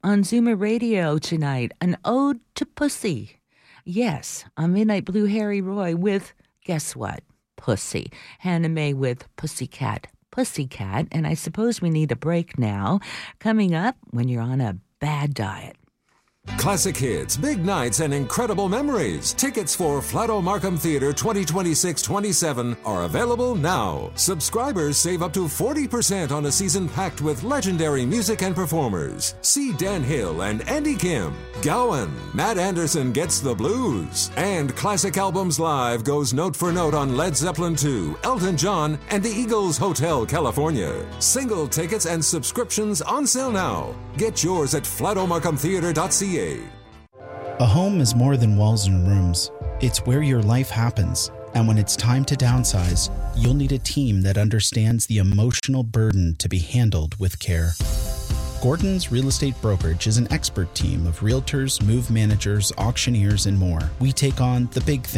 on Zoomer Radio tonight, an ode to pussy. Yes, on Midnight Blue, Harry Roy with, guess what? Pussy. Hannah Mae with Pussycat. Pussycat, and I suppose we need a break now. Coming up, when you're on a bad diet. Classic hits, big nights, and incredible memories. Tickets for Flato Markham Theatre 2026-27 are available now. Subscribers save up to 40% on a season packed with legendary music and performers. See Dan Hill and Andy Kim, Gowan, Matt Anderson Gets the Blues, and Classic Albums Live goes note for note on Led Zeppelin II, Elton John, and the Eagles Hotel California. Single tickets and subscriptions on sale now. Get yours at flatomarkhamtheatre.ca. A home is more than walls and rooms. It's where your life happens. And when it's time to downsize, you'll need a team that understands the emotional burden to be handled with care. Gordon's Real Estate Brokerage is an expert team of realtors, move managers, auctioneers, and more. We take on the big things.